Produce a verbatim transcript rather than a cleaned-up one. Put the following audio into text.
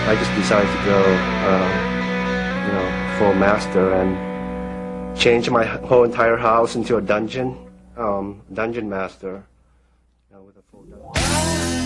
I just decided to go, uh, you know, full master and change my whole entire house into a dungeon, um, dungeon master, you know, with a full dungeon.